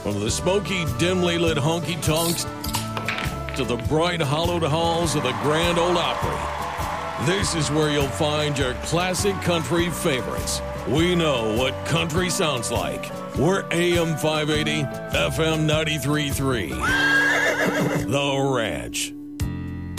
From the smoky, dimly lit honky-tonks to the bright, hollowed halls of the Grand Ole Opry, this is where you'll find your classic country favorites. We know what country sounds like. We're AM 580, FM 93.3. The Ranch.